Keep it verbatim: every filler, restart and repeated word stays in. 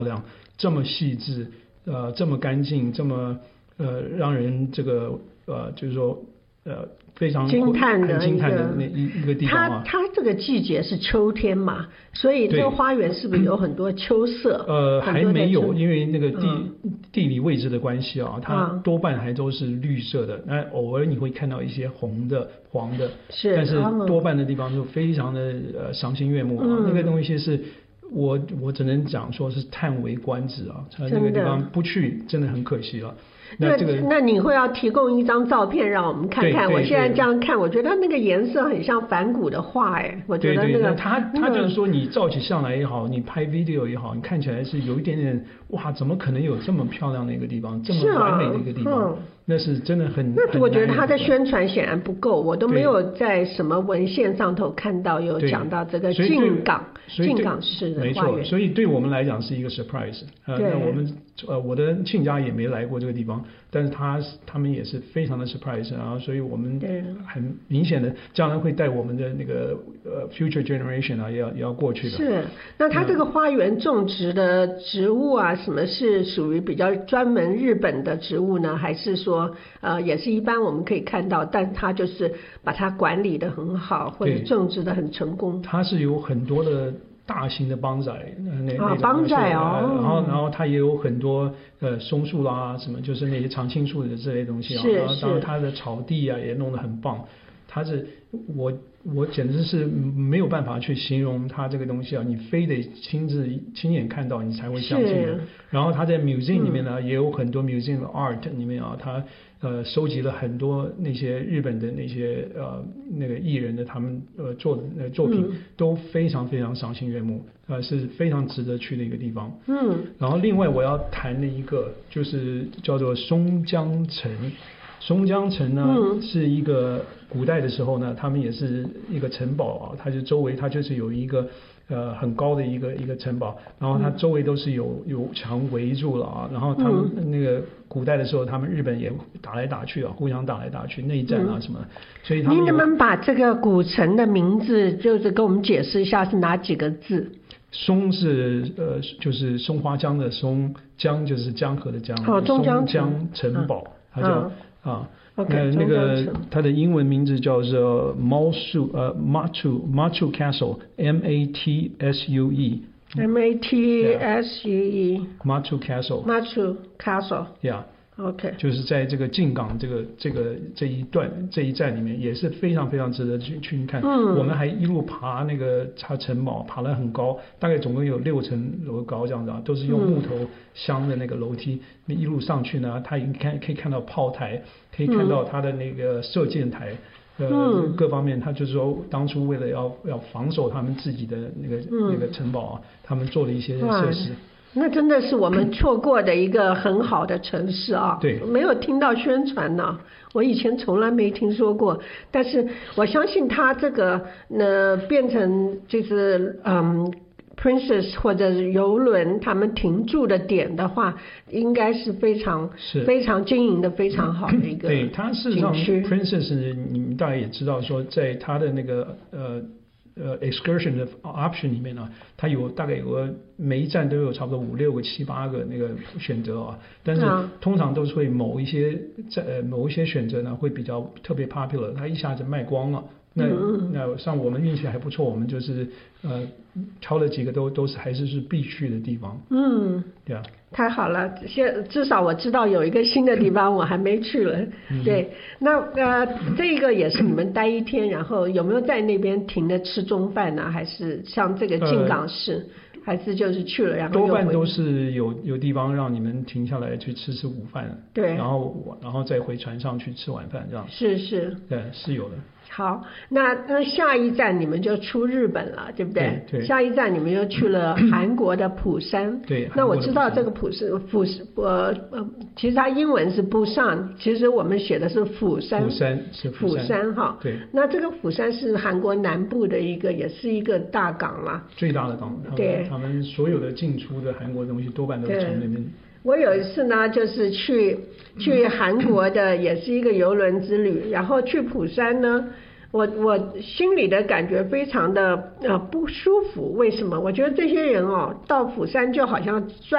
亮，这么细致，呃，这么干净，这么呃让人这个呃就是说呃非常惊叹的很惊叹的那一一个地方啊。 它它这个季节是秋天嘛，所以这个花园是不是有很多秋色？ 呃，还没有，因为那个地、 嗯、 地理位置的关系啊，它多半还都是绿色的，那、嗯、偶尔你会看到一些红的、黄的， 是， 但是多半的地方就非常的呃赏心悦目啊，嗯、那个东西是。我我只能讲说是叹为观止啊，那个地方不去真的很可惜了。 那这个那你会要提供一张照片让我们看看？我现在这样看，我觉得那个颜色很像梵谷的画哎，我觉得那个。 对对，他他就是说你照起相来也好，你拍 video 也好，你看起来是有一点点哇，怎么可能有这么漂亮的一个地方，这么完美的一个地方？那是真的很。 那我觉得他的宣传显然不够，我都没有在什么文献上头看到有讲到这个进港进港式的花园。 没错，所以对我们来讲是一个 surprise。呃，那我们呃我的亲家也没来过这个地方，但是他他们也是非常的 surprise， 然后所以我们很明显的将来会带我们的那个呃 future generation 啊，也要也要过去的。 是，那他这个花园种植的植物啊，什么是属于比较专门日本的植物呢？还是说呃也是一般我们可以看到，但他就是把它管理的很好，或者种植的很成功。 它是有很多的大型的邦仔，那啊邦仔哦， 然后然后它也有很多呃松树啦，什么就是那些常青树的这类东西啊，然后当然它的草地啊也弄得很棒。它是我我简直是没有办法去形容它这个东西啊，你非得亲自亲眼看到你才会相信的。然后它在 museum 里面呢、嗯、也有很多 museum art 里面啊，它呃收集了很多那些日本的那些呃那个艺人的他们呃做的那作品、嗯、都非常非常赏心悦目，呃是非常值得去的一个地方。 嗯， 然后另外我要谈的一个就是叫做松江城。松江城呢、嗯、是一个古代的时候呢，他们也是一个城堡啊，它就周围它就是有一个呃很高的一个一个城堡，然后它周围都是有有墙围住了啊，然后他们那个古代的时候，他们日本也打来打去啊，互相打来打去，内战啊什么，嗯、所以他们您能不能把这个古城的名字就是跟我们解释一下是哪几个字？ 松是呃就是松花江的松，江就是江河的江， 哦，松江城堡，它叫。 嗯啊， okay, 那那个它的英文名字叫做 Matsu 呃 Matsu Matsu Castle M A T S U E M A T S U E Matsu Castle Matsu Castle yeah OK 就是在这个进港这个这个这一段这一站里面也是非常非常值得去去看。嗯，我们还一路爬那个它城堡，爬得很高，大概总共有六层楼高这样子啊，都是用木头镶的那个楼梯。嗯、一路上去呢，它你看可以看到炮台，可以看到它的那个射箭台。呃， 嗯、 各方面，他就是说，当初为了要要防守他们自己的那个、嗯、那个城堡啊，他们做了一些设施。 那真的是我们错过的一个很好的城市啊！ 对， 没有听到宣传呢、啊，我以前从来没听说过。但是我相信它这个呃变成就是嗯 Princess 或者是游轮他们停驻的点的话，应该是非常是非常经营的非常好的一个对，它事实上 Princess 你们大概也知道说，在它的那个呃。呃 excursion 的 option 里面呢，它有大概有个每一站都有差不多五六个七八个那个选择啊，但是通常都是会某一些在呃某一些选择呢会比较特别 popular， 它一下子卖光了。那那像我们运气还不错，我们就是呃挑了几个都都是还是是必去的地方。 嗯， 对啊。 太好了，现至少我知道有一个新的地方我还没去了。嗯、对，那呃这个也是你们待一天，然后有没有在那边停着吃中饭呢？还是像这个进港式？呃还是就是去了然后多半都是有有地方让你们停下来去吃吃午饭， 对， 然后然后再回船上去吃晚饭这样。 是是， 对，是有的。 好，那那下一站你们就出日本了，对不对？ 对。对下一站你们又去了韩国的釜山。 对。 那我知道这个釜山釜呃呃，其实它英文是釜山，其实我们写的是釜山。 釜山是釜山哈。 对。 那这个釜山是韩国南部的一个，也是一个大港啦。 最大的港。 对。 他们所有的进出的韩国东西多半都是从那边。 我有一次呢，就是去去韩国的，也是一个邮轮之旅，然后去釜山呢，我我心里的感觉非常的呃不舒服。为什么？我觉得这些人哦，到釜山就好像钻